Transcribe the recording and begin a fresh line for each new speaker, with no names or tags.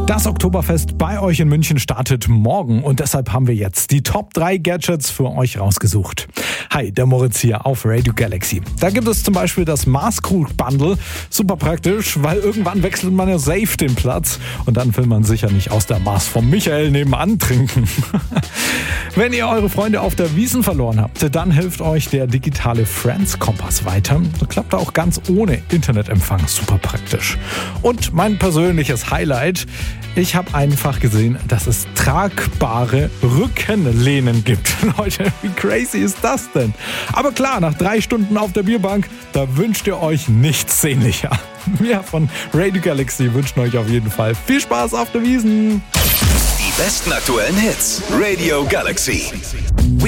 Das Oktoberfest bei euch in München startet morgen und deshalb haben wir jetzt die Top 3 Gadgets für euch rausgesucht. Hi, der Moritz hier auf Radio Galaxy. Da gibt es zum Beispiel das Maßkrug-Bundle. Super praktisch, weil irgendwann wechselt man ja safe den Platz und dann will man sicher nicht aus der Maß vom Michael nebenan trinken. Wenn ihr eure Freunde auf der Wiesn verloren habt, dann hilft euch der digitale Friends-Kompass weiter. Das klappt auch ganz ohne Internetempfang. Super praktisch. Und mein persönliches Highlight: Ich habe einfach gesehen, dass es tragbare Rückenlehnen gibt. Leute, wie crazy ist das denn? Aber klar, nach 3 Stunden auf der Bierbank, da wünscht ihr euch nichts sehnlicher. Wir von Radio Galaxy wünschen euch auf jeden Fall viel Spaß auf der Wiesn.
Die besten aktuellen Hits. Radio Galaxy.